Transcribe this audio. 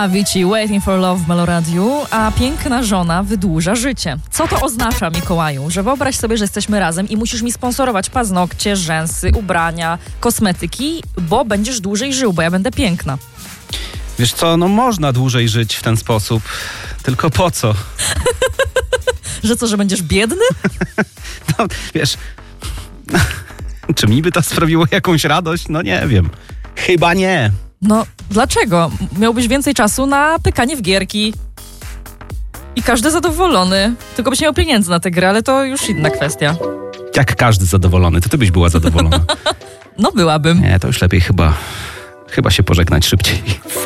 Avicii, Waiting for Love w Meloradiu, a piękna żona wydłuża życie. Co to oznacza, Mikołaju? Że wyobraź sobie, że jesteśmy razem i musisz mi sponsorować paznokcie, rzęsy, ubrania, kosmetyki, bo będziesz dłużej żył, bo ja będę piękna. Wiesz co, no można dłużej żyć w ten sposób, tylko po co? Że co, że będziesz biedny? No, wiesz, czy mi by to sprawiło jakąś radość? No nie wiem. Chyba nie. No, dlaczego? Miałbyś więcej czasu na pykanie w gierki. I każdy zadowolony. Tylko byś nie miał pieniędzy na tę grę, ale to już inna kwestia. Jak każdy zadowolony, to ty byś była zadowolona. No byłabym. Nie, to już lepiej chyba się pożegnać szybciej.